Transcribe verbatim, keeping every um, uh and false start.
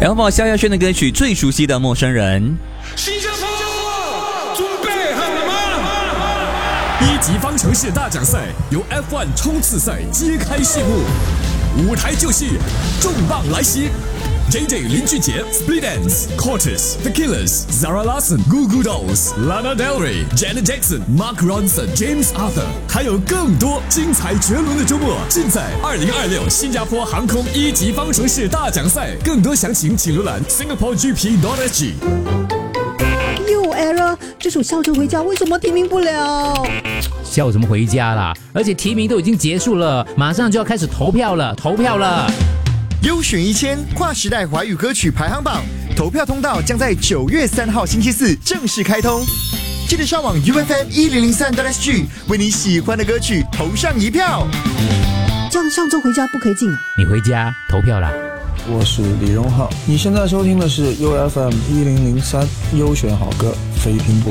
然后萧亚轩的歌曲《最熟悉的陌生人》。 新加坡，准备好了吗？ 一级方程式大奖赛由 F 一 冲刺赛揭开序幕，舞台就是重磅来袭。J J 林俊杰、Split Enz、Cortez、The Killers、Zara Larsson、Goo Goo Dolls、Lana Del Rey、Janet Jackson、Mark Ronson、James Arthur， 还有更多精彩绝伦的周末，尽在二零二六新加坡航空一级方程式大奖赛。更多详情请浏览 Singapore G P dot S G。 又 error， 这首《笑着回家》为什么提名不了？ 笑什么回家啦？而且提名都已经结束了，马上就要开始投票了，投票了。 优选一千跨时代华语歌曲排行榜投票通道将在九月三号星期四正式开通，记得上网 U F M 一零零三 S G 为你喜欢的歌曲投上一票。 这样上周回家不可以进啊？ 你回家投票啦。 我是李荣浩，你现在收听的是 U F M 一零零三优选好歌非听不